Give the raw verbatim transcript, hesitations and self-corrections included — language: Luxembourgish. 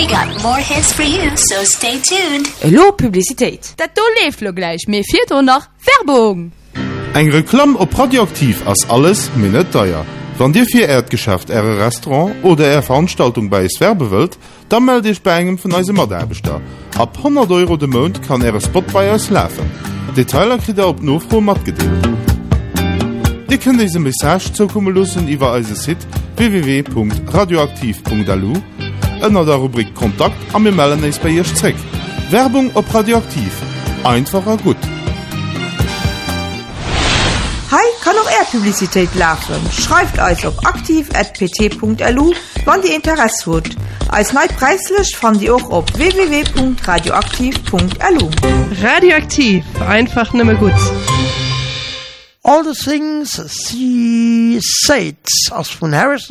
We got more hits for you, so stay tuned. Hallo Publicität. Dat do leeft lo gleich, mir fehlt auch noch Werbung. Eng Reklam op Radioaktiv ass alles minnet deier. Wann Dir fir Erdgeschäft Äre Restaurant oder Ä Veranstaltung bei es werbe wëlt, dann melde ich bei engem vun eise Maderbeter. Ab hundert Euro de Mond kann Äre Spot bei es läfen. Detailer krit er op Nofro mat gedeelt. Di kën dese Message zukommen lussen iwwer eise Sit w w w punkt radioaktiv punkt a l u, ënner der Rubrik Kontakt am mir mellen eis bei Ihrch Zweck. Werbung op Radioaktiv. Einfacher gut. Hi, kann auch Erdpublizität laufen. Schreibt euch auf aktiv at p t punkt l u, wann die Interesse habt. Als neu preislich fand ihr auch auf w w w punkt radioaktiv punkt l u. Radioaktiv, einfach nimmer gut. All the things she said, as von Harrison.